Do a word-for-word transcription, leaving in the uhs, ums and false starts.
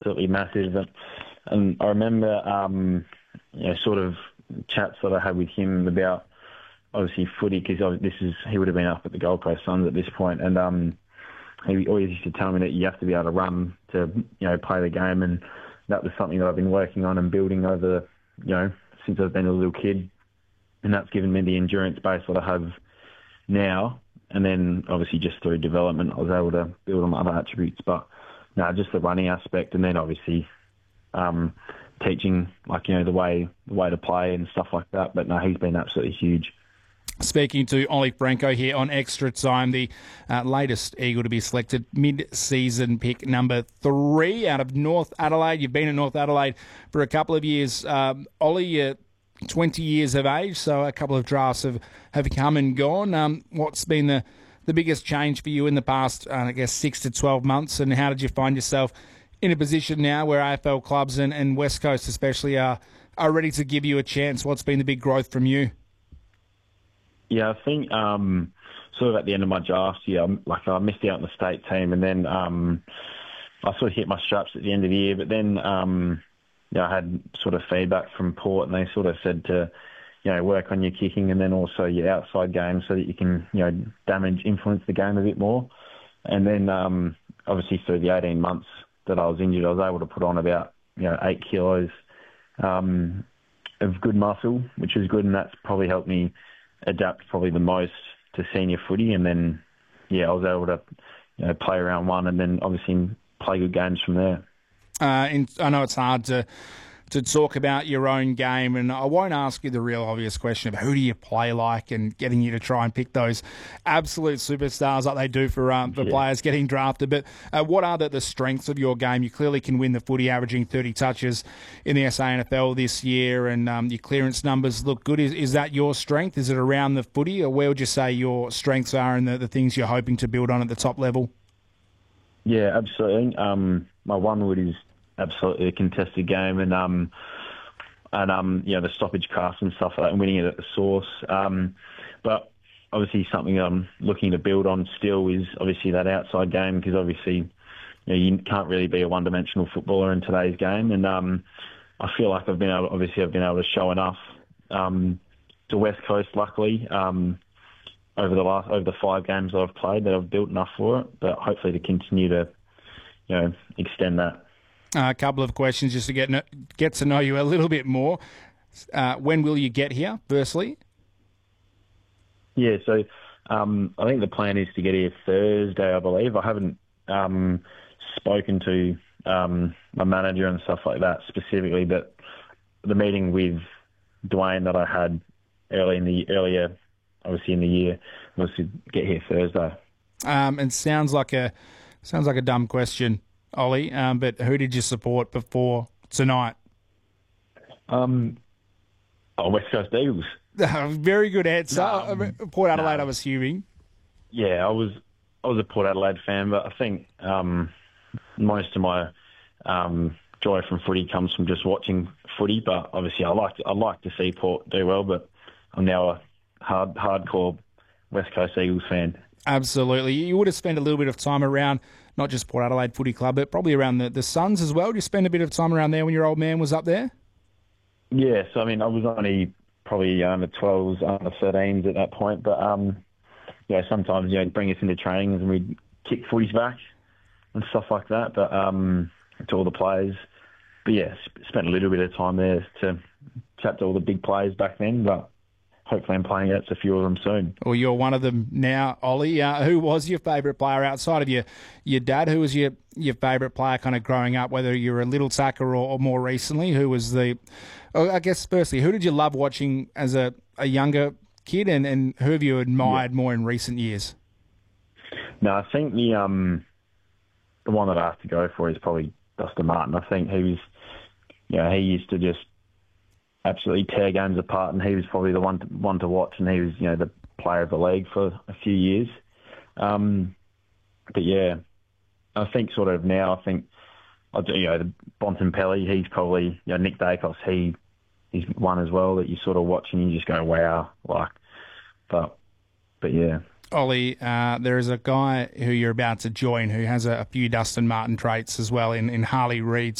absolutely massive. And, and I remember, um, you know, sort of chats that I had with him about obviously footy, because this is he would have been up at the Gold Coast Suns at this point, and um, he always used to tell me that you have to be able to run to, you know, play the game, and that was something that I've been working on and building over, you know, since I've been a little kid, and that's given me the endurance base that I have now. And then obviously just through development, I was able to build on other attributes, but no, just the running aspect, and then obviously um, teaching, like, you know, the way the way to play and stuff like that. But no, he's been absolutely huge. Speaking to Ollie Franco here on Extra Time, the uh, latest Eagle to be selected, mid-season pick number three out of North Adelaide. You've been at North Adelaide for a couple of years. Um, Ollie, you're twenty years of age, so a couple of drafts have, have come and gone. Um, what's been the, the biggest change for you in the past, uh, I guess, six to twelve months, and how did you find yourself in a position now where A F L clubs and, and West Coast especially are, are ready to give you a chance? What's been the big growth from you? Yeah, I think um, sort of at the end of my draft year, like I missed out on the state team, and then um, I sort of hit my straps at the end of the year. But then um, you know, I had sort of feedback from Port, and they sort of said to, you know, work on your kicking and then also your outside game so that you can, you know, damage, influence the game a bit more. And then um, obviously through the eighteen months that I was injured, I was able to put on about, you know, eight kilos um, of good muscle, which was good, and that's probably helped me adapt probably the most to senior footy. And then, yeah, I was able to, you know, play around one and then obviously play good games from there. Uh, and I know it's hard to to talk about your own game, and I won't ask you the real obvious question of who do you play like and getting you to try and pick those absolute superstars like they do for um, for yeah. players getting drafted. But uh, what are the, the strengths of your game? You clearly can win the footy, averaging thirty touches in the S A N F L this year, and um, your clearance numbers look good. Is, is that your strength? Is it around the footy, or where would you say your strengths are and the, the things you're hoping to build on at the top level? Yeah, absolutely. Um, my one wood is absolutely a contested game, and um, and um, you know, the stoppage craft and stuff like that, and winning it at the source. Um, but obviously, something that I'm looking to build on still is obviously that outside game, because obviously, you know, you can't really be a one-dimensional footballer in today's game, and um, I feel like I've been able, obviously, I've been able to show enough um, to West Coast, luckily. Um, over the last over the five games that I've played, that I've built enough for it, but hopefully to continue to, you know, extend that. Uh, a couple of questions just to get no, get to know you a little bit more. Uh, when will you get here, firstly? Yeah, so um, I think the plan is to get here Thursday, I believe. I haven't um, spoken to um, my manager and stuff like that specifically, but the meeting with Dwayne that I had early in the earlier, obviously in the year, was to get here Thursday. Um, and sounds like a sounds like a dumb question, Ollie, um, but who did you support before tonight? Um, oh, West Coast Eagles. Very good answer. No, Port Adelaide, no. I'm assuming. Yeah, I was I was a Port Adelaide fan, but I think um, most of my um, joy from footy comes from just watching footy. But obviously, I like to, I like to see Port do well, but I'm now a hard hardcore West Coast Eagles fan. Absolutely. You would have spent a little bit of time around not just Port Adelaide Footy Club, but probably around the, the Suns as well. Did you spend a bit of time around there when your old man was up there? Yeah, so I mean, I was only probably under twelves, under thirteens at that point, but um, yeah, sometimes, you know, bring us into trainings and we'd kick footies back and stuff like that, but um, to all the players. But yeah, spent a little bit of time there to chat to all the big players back then, but hopefully I'm playing against a few of them soon. Well, you're one of them now, Ollie. Uh, who was your favourite player outside of your, your dad? Who was your, your favourite player kind of growing up, whether you were a little tacker or, or more recently? Who was the... Oh, I guess, firstly, who did you love watching as a, a younger kid, and, and who have you admired yeah. more in recent years? No, I think the um the one that I have to go for is probably Dustin Martin. I think he was, you know, he used to just absolutely tear games apart, and he was probably the one to, one to watch, and he was, you know, the player of the league for a few years. Um, but yeah, I think sort of now, I think, I do, you know, the Bontempelli, he's probably, you know, Nick Dacos, he he's one as well that you sort of watch and you just go, wow, like, but but yeah. Ollie, uh, there is a guy who you're about to join who has a, a few Dustin Martin traits as well in, in Harley Reid.